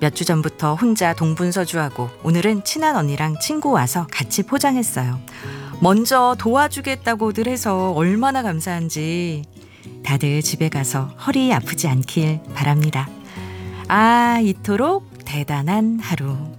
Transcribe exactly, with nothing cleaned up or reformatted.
몇 주 전부터 혼자 동분서주하고 오늘은 친한 언니랑 친구 와서 같이 포장했어요. 먼저 도와주겠다고들 해서 얼마나 감사한지. 다들 집에 가서 허리 아프지 않길 바랍니다. 아, 이토록 대단한 하루.